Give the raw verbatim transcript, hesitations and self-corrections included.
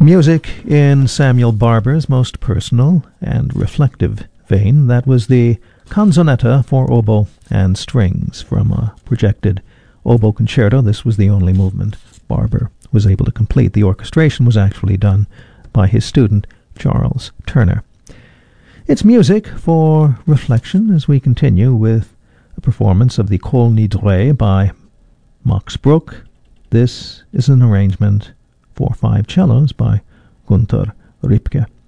Music in Samuel Barber's most personal and reflective vein. That was the Canzonetta for Oboe and Strings from a projected oboe concerto. This was the only movement Barber was able to complete. The orchestration was actually done by his student, Charles Turner. It's music for reflection as we continue with a performance of the Kol Nidre by Max Bruch. This is an arrangement for five cellos by Günter Ripke.